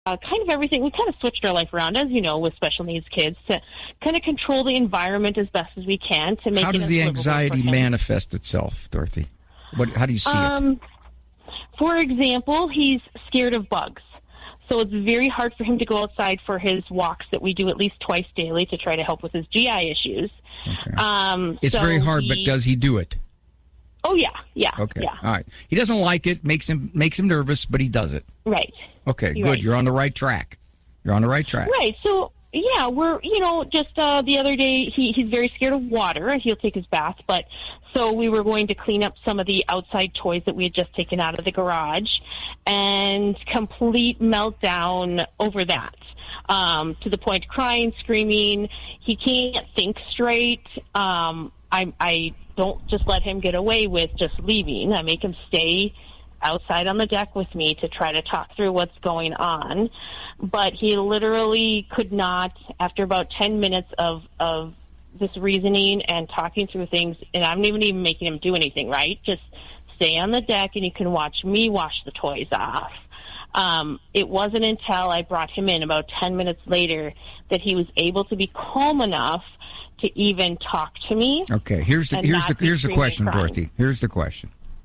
kind of everything. We kind of switched our life around, as you know, with special needs kids, to kind of control the environment as best as we can to make. How does the anxiety manifest itself, Dorothy? How do you see it? For example, he's scared of bugs. So it's very hard for him to go outside for his walks that we do at least twice daily to try to help with his GI issues. Okay. It's very hard, but does he do it? Oh, yeah. Okay, yeah. All right. He doesn't like it, makes him nervous, but he does it. Right. Okay, good. Right. You're on the right track. Right. So, yeah, we're, just the other day, he's very scared of water. He'll take his bath, but so we were going to clean up some of the outside toys that we had just taken out of the garage, and complete meltdown over that. To the point of crying, screaming. He can't think straight. I don't just let him get away with just leaving. I make him stay outside on the deck with me to try to talk through what's going on. But he literally could not, after about 10 minutes of this reasoning and talking through things, and I'm not even making him do anything, right? Just stay on the deck and you can watch me wash the toys off. It wasn't until I brought him in about 10 minutes later that he was able to be calm enough to even talk to me. Okay, here's the question, Dorothy. Here's the question.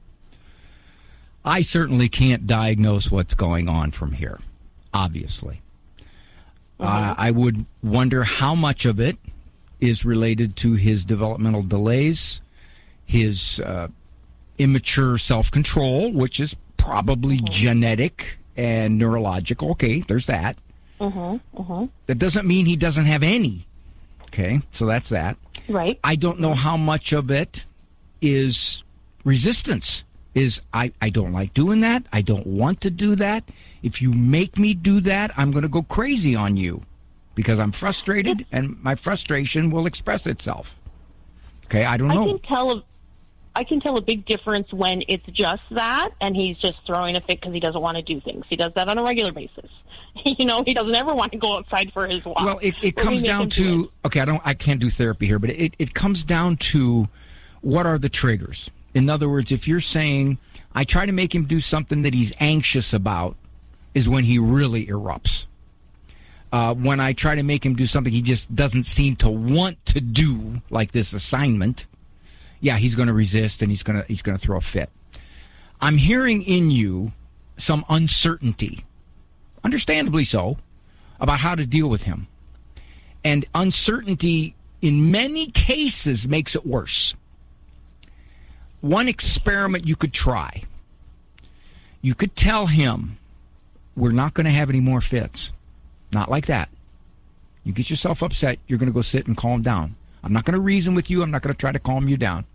I certainly can't diagnose what's going on from here, obviously. I would wonder how much of it is related to his developmental delays, his immature self-control, which is probably genetic and neurological. Okay, there's that. That doesn't mean he doesn't have any. Okay, so that's that. Right. I don't know how much of it is resistance. I don't like doing that. I don't want to do that. If you make me do that, I'm going to go crazy on you because I'm frustrated and my frustration will express itself. Okay, I don't know. I can tell a big difference when it's just that and he's just throwing a fit because he doesn't want to do things. He does that on a regular basis. He doesn't ever want to go outside for his walk. Well, it comes down to, okay, I can't do therapy here, but it comes down to what are the triggers? In other words, if you're saying, I try to make him do something that he's anxious about, is when he really erupts. When I try to make him do something he just doesn't seem to want to do, like this assignment, yeah, he's going to resist and he's going to throw a fit. I'm hearing in you some uncertainty, understandably so, about how to deal with him. And uncertainty, in many cases, makes it worse. One experiment you could try. You could tell him, we're not going to have any more fits. Not like that. You get yourself upset, you're going to go sit and calm down. I'm not going to reason with you. I'm not going to try to calm you down.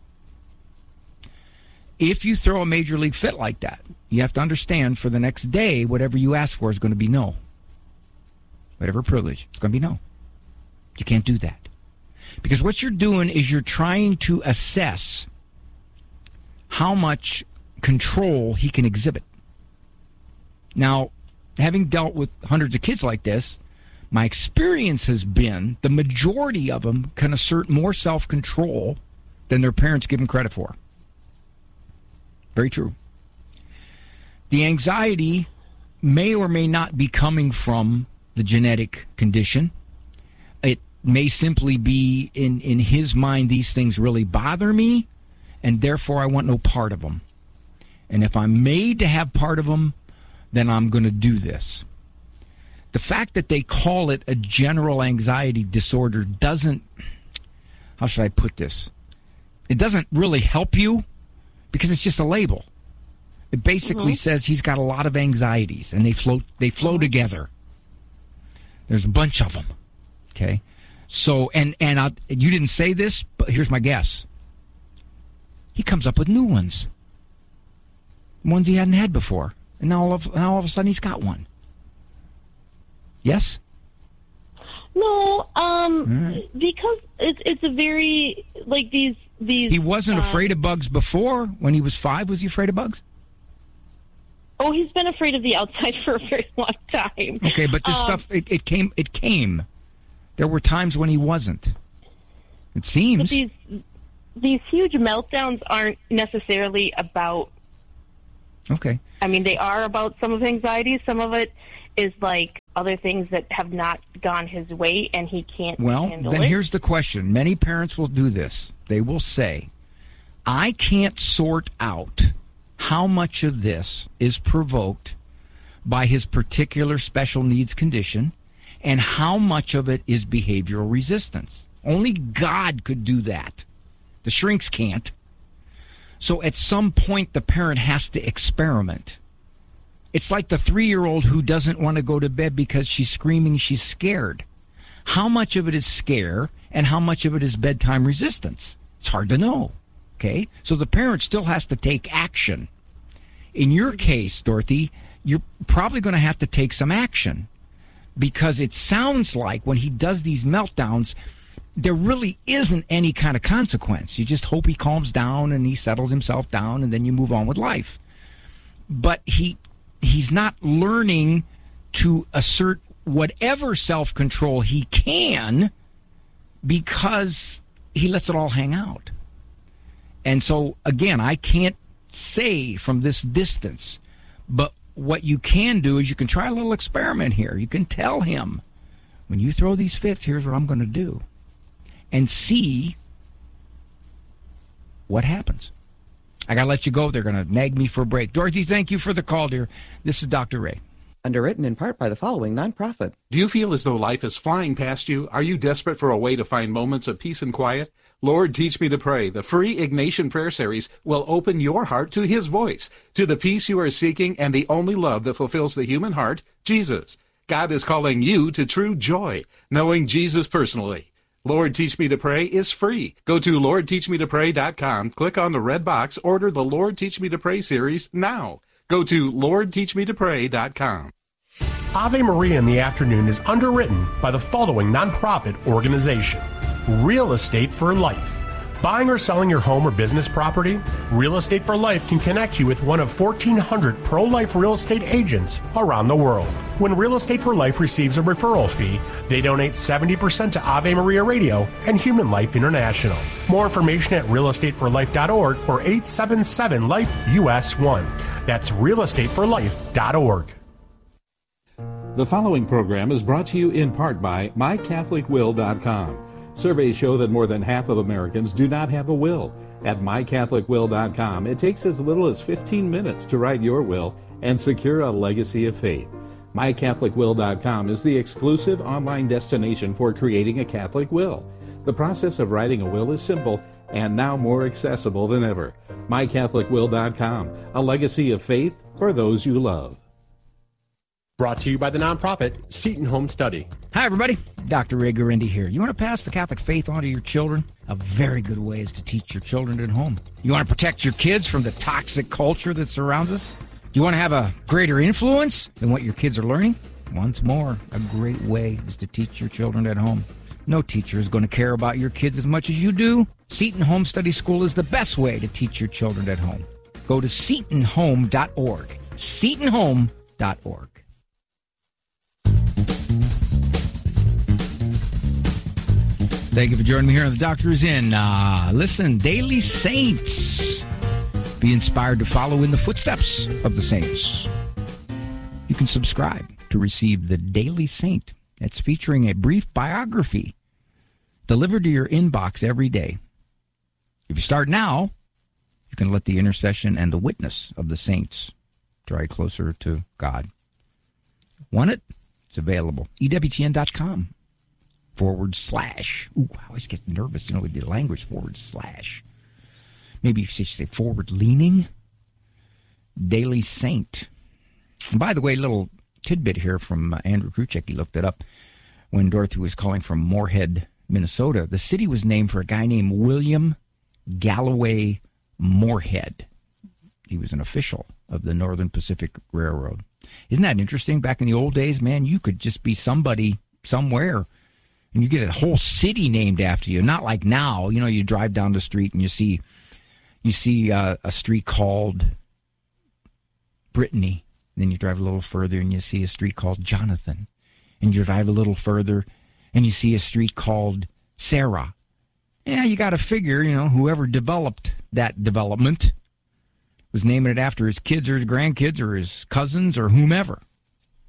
If you throw a major league fit like that, you have to understand for the next day, whatever you ask for is going to be no. Whatever privilege, it's going to be no. You can't do that. Because what you're doing is you're trying to assess how much control he can exhibit. Now, having dealt with hundreds of kids like this, my experience has been the majority of them can assert more self-control than their parents give them credit for. Very true. The anxiety may or may not be coming from the genetic condition. It may simply be in his mind, these things really bother me, and therefore I want no part of them. And if I'm made to have part of them, then I'm going to do this. The fact that they call it a general anxiety disorder doesn't, how should I put this? It doesn't really help you because it's just a label. It basically says he's got a lot of anxieties and they flow together. There's a bunch of them. Okay. So, and you didn't say this, but here's my guess. He comes up with new ones. Ones he hadn't had before. And now all of a sudden he's got one. Yes? No, because it's a very, like these... He wasn't afraid of bugs before? When he was 5, was he afraid of bugs? Oh, he's been afraid of the outside for a very long time. Okay, but this stuff, it came. There were times when he wasn't. It seems. But these huge meltdowns aren't necessarily about... Okay. I mean, they are about some of anxiety. Some of it is like other things that have not gone his way and he can't handle it. Well, then here's the question. Many parents will do this. They will say, I can't sort out how much of this is provoked by his particular special needs condition and how much of it is behavioral resistance. Only God could do that. The shrinks can't. So at some point, the parent has to experiment. It's like the 3-year-old who doesn't want to go to bed because she's screaming she's scared. How much of it is scare and how much of it is bedtime resistance? It's hard to know. Okay? So the parent still has to take action. In your case, Dorothy, you're probably going to have to take some action because it sounds like when he does these meltdowns, there really isn't any kind of consequence. You just hope he calms down and he settles himself down and then you move on with life. But he's not learning to assert whatever self-control he can because he lets it all hang out. And so, again, I can't say from this distance, but what you can do is you can try a little experiment here. You can tell him, when you throw these fits, here's what I'm going to do. And see what happens. I got to let you go. They're going to nag me for a break. Dorothy, thank you for the call, dear. This is Dr. Ray. Underwritten in part by the following nonprofit. Do you feel as though life is flying past you? Are you desperate for a way to find moments of peace and quiet? Lord, Teach Me to Pray, the free Ignatian prayer series, will open your heart to His voice, to the peace you are seeking and the only love that fulfills the human heart, Jesus. God is calling you to true joy, knowing Jesus personally. Lord, Teach Me to Pray is free. Go to LordTeachMeToPray.com, click on the red box, order the Lord, Teach Me to Pray series now. Go to LordTeachMeToPray.com. Ave Maria in the Afternoon is underwritten by the following nonprofit organization. Real Estate for Life. Buying or selling your home or business property? Real Estate for Life can connect you with one of 1,400 pro-life real estate agents around the world. When Real Estate for Life receives a referral fee, they donate 70% to Ave Maria Radio and Human Life International. More information at realestateforlife.org or 877-LIFE-US1. That's realestateforlife.org. The following program is brought to you in part by MyCatholicWill.com. Surveys show that more than half of Americans do not have a will. At MyCatholicWill.com, it takes as little as 15 minutes to write your will and secure a legacy of faith. MyCatholicWill.com is the exclusive online destination for creating a Catholic will. The process of writing a will is simple and now more accessible than ever. MyCatholicWill.com, a legacy of faith for those you love. Brought to you by the nonprofit Seton Home Study. Hi, everybody. Dr. Ray Guarendi here. You want to pass the Catholic faith on to your children? A very good way is to teach your children at home. You want to protect your kids from the toxic culture that surrounds us? Do you want to have a greater influence than what your kids are learning? Once more, a great way is to teach your children at home. No teacher is going to care about your kids as much as you do. Seton Home Study School is the best way to teach your children at home. Go to SetonHome.org. SetonHome.org. Thank you for joining me here on The Doctor Is In. Listen, Daily Saints. Be inspired to follow in the footsteps of the saints. You can subscribe to receive The Daily Saint. It's featuring a brief biography delivered to your inbox every day. If you start now, you can let the intercession and the witness of the saints draw you closer to God. Want it? It's available. EWTN.com. / Ooh, I always get nervous, with the language / Maybe you should say forward leaning. Daily Saint. And by the way, little tidbit here from Andrew Kruchek. He looked it up when Dorothy was calling from Moorhead, Minnesota. The city was named for a guy named William Galloway Moorhead. He was an official of the Northern Pacific Railroad. Isn't that interesting? Back in the old days, man, you could just be somebody somewhere and you get a whole city named after you. Not like now, you drive down the street and you see a street called Brittany. And then you drive a little further and you see a street called Jonathan. And you drive a little further and you see a street called Sarah. Yeah, you got to figure, whoever developed that development was naming it after his kids or his grandkids or his cousins or whomever.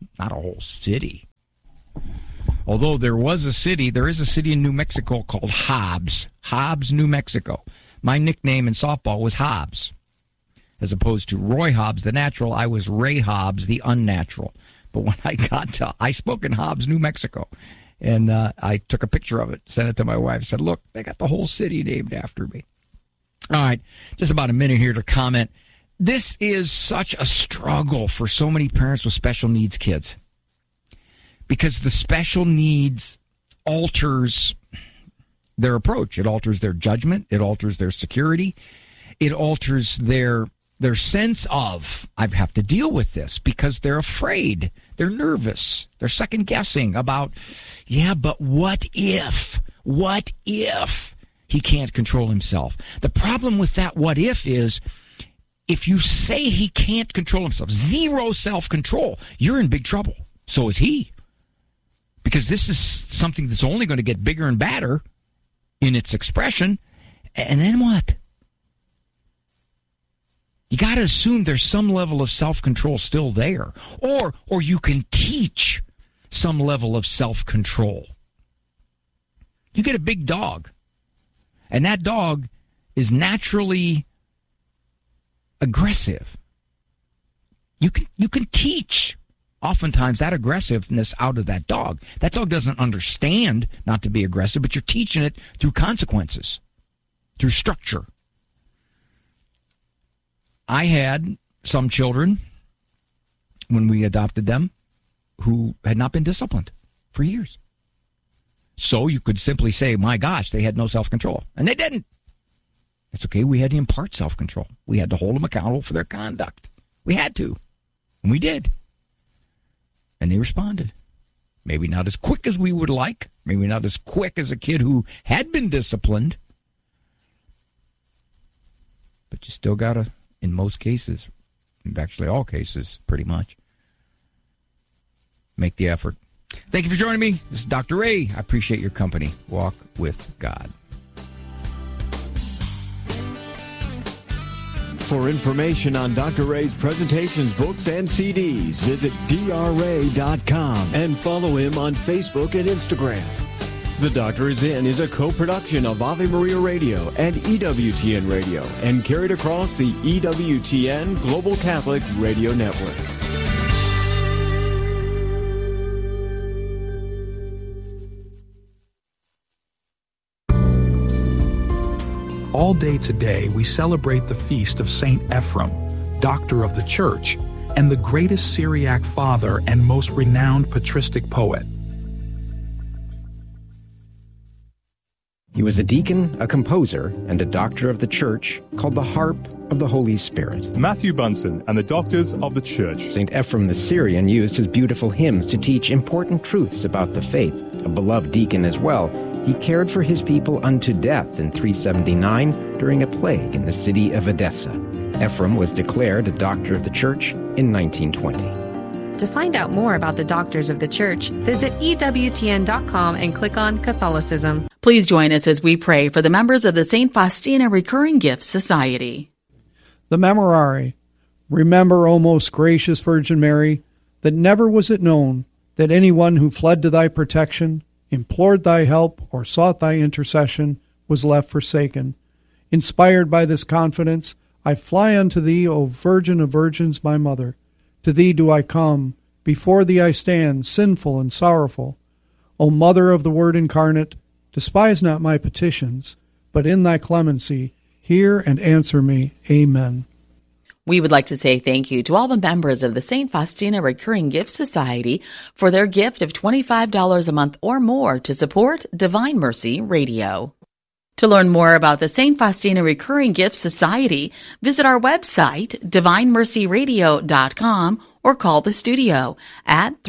Not a whole city. Although there is a city in New Mexico called Hobbs. Hobbs, New Mexico. My nickname in softball was Hobbs. As opposed to Roy Hobbs, the natural, I was Ray Hobbs, the unnatural. But when I spoke in Hobbs, New Mexico. And I took a picture of it, sent it to my wife, said, look, they got the whole city named after me. All right, just about a minute here to comment. This is such a struggle for so many parents with special needs kids. Because the special needs alters their approach. It alters their judgment. It alters their security. It alters their sense of, I have to deal with this, because they're afraid. They're nervous. They're second guessing about, yeah, but what if? What if he can't control himself? The problem with that what if is, if you say he can't control himself, zero self-control, you're in big trouble. So is he. Because this is something that's only going to get bigger and badder in its expression. And then what? You got to assume there's some level of self-control still there. Or you can teach some level of self-control. You get a big dog, and that dog is naturally aggressive. You can teach oftentimes that aggressiveness out of that dog. That dog doesn't understand not to be aggressive, but you're teaching it through consequences, through structure. I had some children, when we adopted them, who had not been disciplined for years. So you could simply say, my gosh, they had no self-control. And they didn't. It's okay. We had to impart self-control. We had to hold them accountable for their conduct. We had to. And we did. And they responded. Maybe not as quick as we would like. Maybe not as quick as a kid who had been disciplined. But you still got to, in most cases, in actually all cases, pretty much, make the effort. Thank you for joining me. This is Dr. Ray. I appreciate your company. Walk with God. For information on Dr. Ray's presentations, books, and CDs, visit drray.com and follow him on Facebook and Instagram. The Doctor is In is a co-production of Ave Maria Radio and EWTN Radio and carried across the EWTN Global Catholic Radio Network. All day today, we celebrate the feast of St. Ephrem, Doctor of the Church, and the greatest Syriac father and most renowned patristic poet. He was a deacon, a composer, and a doctor of the Church called the Harp of the Holy Spirit. Matthew Bunson and the Doctors of the Church. St. Ephrem the Syrian used his beautiful hymns to teach important truths about the faith. A beloved deacon as well, he cared for his people unto death in 379 during a plague in the city of Edessa. Ephrem was declared a Doctor of the Church in 1920. To find out more about the Doctors of the Church, visit EWTN.com and click on Catholicism. Please join us as we pray for the members of the St. Faustina Recurring Gifts Society. The Memorare. Remember, O most gracious Virgin Mary, that never was it known that anyone who fled to thy protection, implored thy help, or sought thy intercession was left forsaken. Inspired by this confidence, I fly unto thee, O Virgin of Virgins, my Mother. To thee do I come, before thee I stand, sinful and sorrowful. O Mother of the Word incarnate, despise not my petitions, but in thy clemency hear and answer me. Amen. We would like to say thank you to all the members of the St. Faustina Recurring Gifts Society for their gift of $25 a month or more to support Divine Mercy Radio. To learn more about the St. Faustina Recurring Gifts Society, visit our website, divinemercyradio.com, or call the studio at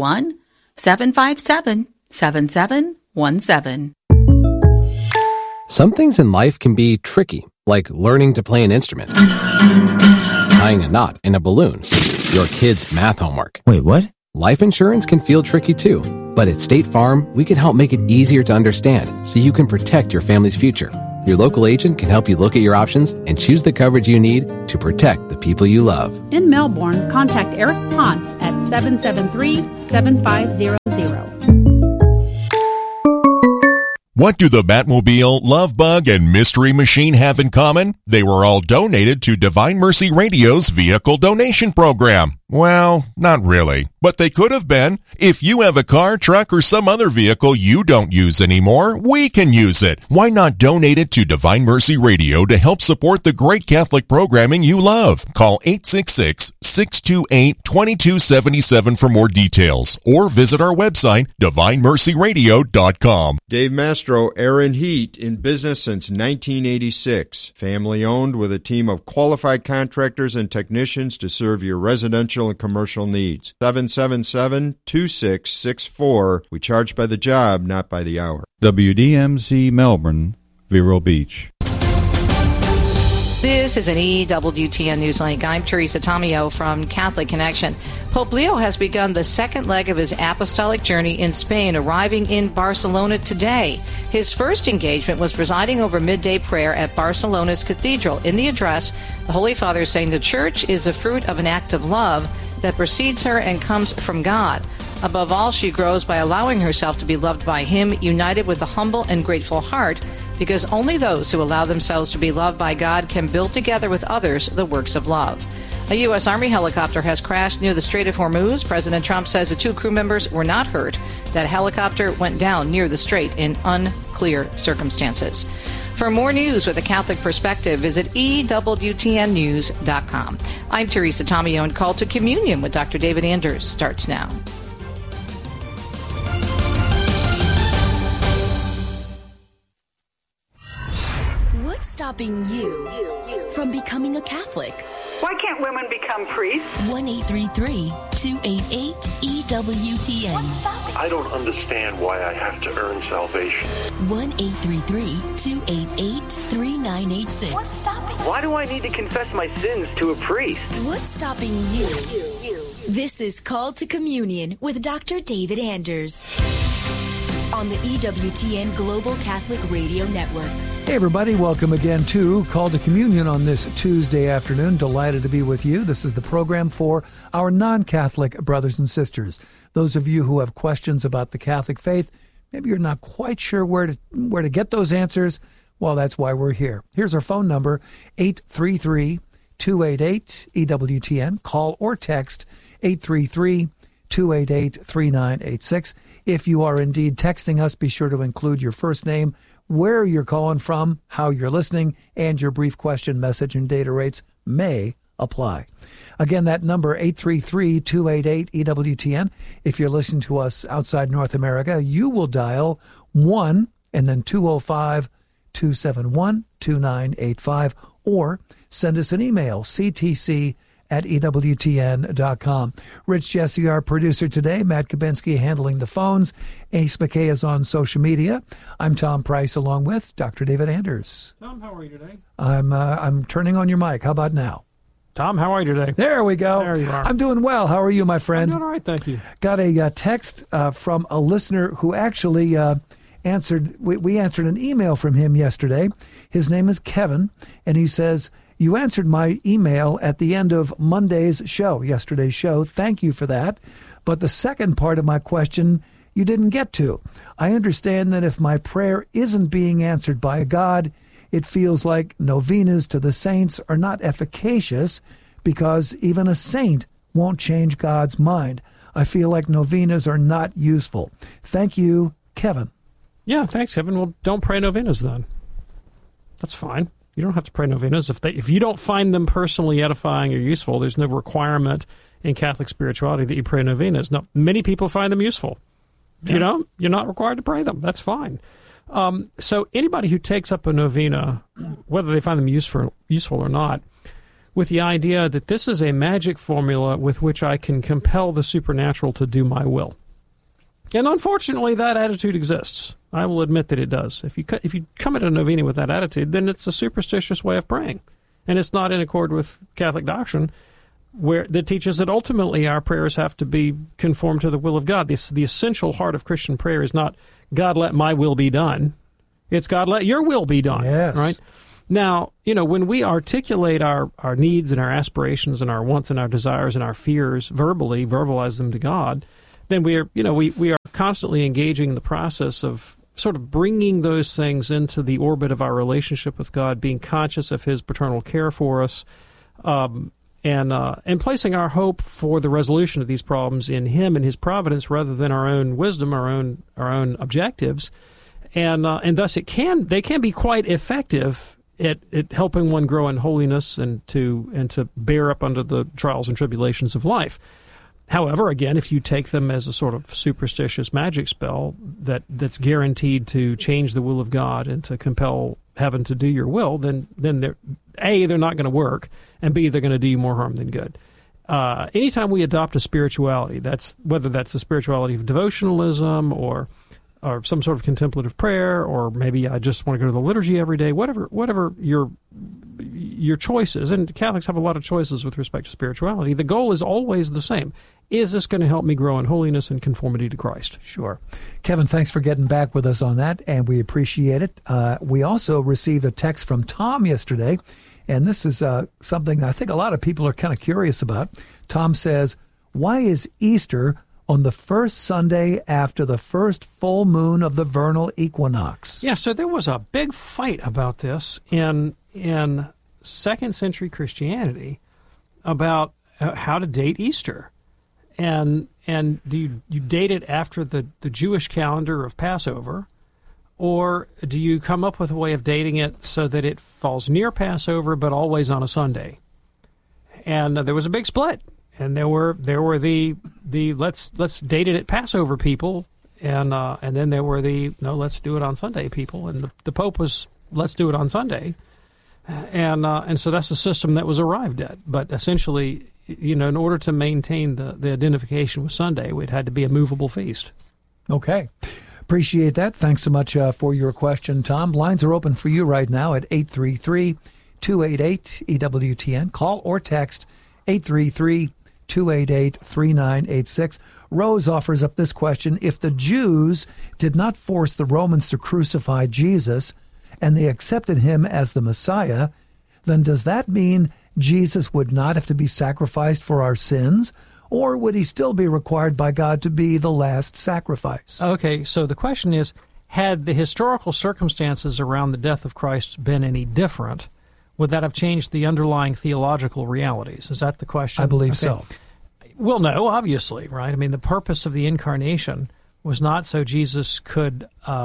321-757-7717. Some things in life can be tricky, like learning to play an instrument, tying a knot in a balloon, your kid's math homework. Wait, what? Life insurance can feel tricky too, but at State Farm, we can help make it easier to understand so you can protect your family's future. Your local agent can help you look at your options and choose the coverage you need to protect the people you love. In Melbourne, contact Eric Ponce at 773-7500. What do the Batmobile, Love Bug, and Mystery Machine have in common? They were all donated to Divine Mercy Radio's vehicle donation program. Well, not really, but they could have been. If you have a car, truck, or some other vehicle you don't use anymore, we can use it. Why not donate it to Divine Mercy Radio to help support the great Catholic programming you love? Call 866-628-2277 for more details, or visit our website, DivineMercyRadio.com. Dave Mastro, Air and Heat, in business since 1986. Family owned with a team of qualified contractors and technicians to serve your residential and commercial needs. 777-2664. We charge by the job, not by the hour. WDMZ Melbourne, Vero Beach. This is an EWTN News Link. I'm Teresa Tomeo from Catholic Connection. Pope Leo has begun the second leg of his apostolic journey in Spain, arriving in Barcelona today. His first engagement was presiding over midday prayer at Barcelona's cathedral. In the address, the Holy Father is saying the Church is the fruit of an act of love that precedes her and comes from God. Above all, she grows by allowing herself to be loved by Him, united with a humble and grateful heart, because only those who allow themselves to be loved by God can build together with others the works of love. A U.S. Army helicopter has crashed near the Strait of Hormuz. President Trump says the two crew members were not hurt. That helicopter went down near the strait in unclear circumstances. For more news with a Catholic perspective, visit EWTNnews.com. I'm Teresa Tomeo, and Call to Communion with Dr. David Anders starts now. What's stopping you from becoming a Catholic? Why can't women become priests? 1-833-288-EWTN. I don't understand why I have to earn salvation. 1-833-288-3986. What's stopping you? Why do I need to confess my sins to a priest? What's stopping you? This is Call to Communion with Dr. David Anders on the EWTN Global Catholic Radio Network. Hey everybody, welcome again to Call to Communion on this Tuesday afternoon. Delighted to be with you. This is the program for our non-Catholic brothers and sisters. Those of you who have questions about the Catholic faith, maybe you're not quite sure where to get those answers. Well, that's why we're here. Here's our phone number, 833-288-EWTN. Call or text 833-288-3986. If you are indeed texting us, be sure to include your first name, where you're calling from, how you're listening, and your brief question, message, and data rates may apply. Again, that number, 833-288-EWTN. If you're listening to us outside North America, you will dial 1 and then 205-271-2985, or send us an email, ctc@EWTN.com. Rich Jesse, our producer today, Matt Kabinski handling the phones. Ace McKay is on social media. I'm Tom Price, along with Dr. David Anders. Tom, how are you today? I'm turning on your mic. How about now? Tom, how are you today? There we go. There you are. I'm doing well. How are you, my friend? I'm doing all right, thank you. Got a text from a listener who actually answered. We answered an email from him yesterday. His name is Kevin, and he says, "You answered my email at the end of Monday's show, yesterday's show. Thank you for that. But the second part of my question you didn't get to. I understand that if my prayer isn't being answered by God, it feels like novenas to the saints are not efficacious because even a saint won't change God's mind. I feel like novenas are not useful. Thank you, Kevin." Yeah, thanks, Kevin. Well, don't pray novenas then. That's fine. You don't have to pray novenas. If you don't find them personally edifying or useful, there's no requirement in Catholic spirituality that you pray novenas. No, many people find them useful. Yeah. You know, you're not required to pray them. That's fine. So anybody who takes up a novena, whether they find them useful or not, with the idea that this is a magic formula with which I can compel the supernatural to do my will. And unfortunately, that attitude exists. I will admit that it does. If you come at a novena with that attitude, then it's a superstitious way of praying. And it's not in accord with Catholic doctrine, that teaches that ultimately our prayers have to be conformed to the will of God. The essential heart of Christian prayer is not, God, let my will be done. It's God, let your will be done. Yes. Right? Now, when we articulate our needs and our aspirations and our wants and our desires and our fears verbally, verbalize them to God, then we are constantly engaging in the process of sort of bringing those things into the orbit of our relationship with God, being conscious of His paternal care for us, and placing our hope for the resolution of these problems in Him and His providence rather than our own wisdom, our own objectives, and thus they can be quite effective at helping one grow in holiness and to bear up under the trials and tribulations of life. However, again, if you take them as a sort of superstitious magic spell that's guaranteed to change the will of God and to compel heaven to do your will, then they're not going to work, and B, they're going to do you more harm than good. Anytime we adopt a spirituality, whether that's a spirituality of devotionalism or some sort of contemplative prayer, or maybe I just want to go to the liturgy every day, whatever your choices, and Catholics have a lot of choices with respect to spirituality, the goal is always the same. Is this going to help me grow in holiness and conformity to Christ? Sure. Kevin, thanks for getting back with us on that, and we appreciate it. We also received a text from Tom yesterday, and this is something I think a lot of people are kind of curious about. Tom says, why is Easter on the first Sunday after the first full moon of the vernal equinox? Yeah, so there was a big fight about this in second century Christianity about how to date Easter. And do you date it after the Jewish calendar of Passover, or do you come up with a way of dating it so that it falls near Passover but always on a Sunday? And there was a big split. And there were the let's date it at Passover people, and then there were the no, let's do it on Sunday people, and the Pope was let's do it on Sunday, and so that's the system that was arrived at. But essentially, in order to maintain the identification with Sunday, it had to be a movable feast. Okay, appreciate that. Thanks so much for your question, Tom. Lines are open for you right now at 833-288-EWTN. Call or text 833-288-3986. Rose offers up this question. If the Jews did not force the Romans to crucify Jesus and they accepted him as the Messiah, then does that mean Jesus would not have to be sacrificed for our sins? Or would he still be required by God to be the last sacrifice? Okay, so the question is, had the historical circumstances around the death of Christ been any different, would that have changed the underlying theological realities? Is that the question? I believe so. Well, no, obviously, right? I mean, the purpose of the incarnation was not so Jesus could,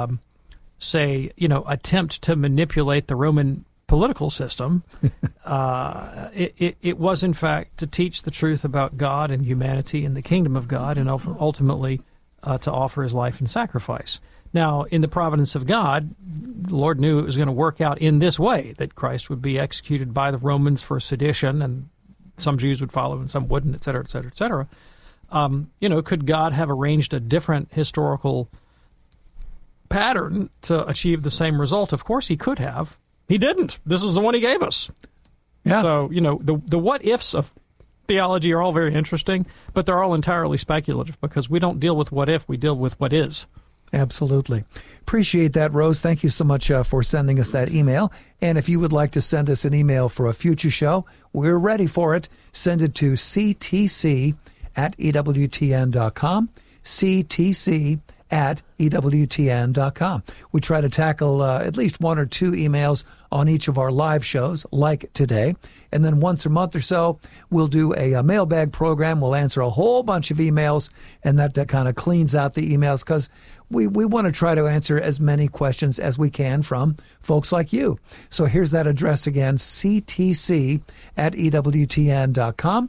attempt to manipulate the Roman political system. It was, in fact, to teach the truth about God and humanity and the kingdom of God, and ultimately to offer his life in sacrifice. Now, in the providence of God, the Lord knew it was going to work out in this way, that Christ would be executed by the Romans for sedition, and some Jews would follow and some wouldn't, et cetera, et cetera, et cetera. Could God have arranged a different historical pattern to achieve the same result? Of course he could have. He didn't. This is the one he gave us. Yeah. So, the what-ifs of theology are all very interesting, but they're all entirely speculative because we don't deal with what if, we deal with what is. Absolutely. Appreciate that, Rose. Thank you so much for sending us that email. And if you would like to send us an email for a future show, we're ready for it. Send it to ctc@ewtn.com, ctc@ewtn.com. We try to tackle at least one or two emails on each of our live shows, like today. And then once a month or so, we'll do a mailbag program. We'll answer a whole bunch of emails, and that kind of cleans out the emails because we want to try to answer as many questions as we can from folks like you. So here's that address again, ctc@ewtn.com,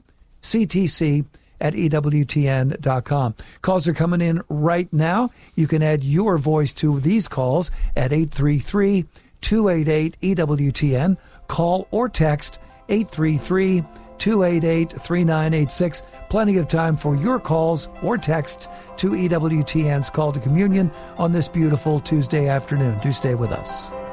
ctc@ewtn.com. Calls are coming in right now. You can add your voice to these calls at 833-288-EWTN. Call or text 833-288-3986. Plenty of time for your calls or texts to EWTN's Call to Communion on this beautiful Tuesday afternoon. Do stay with us.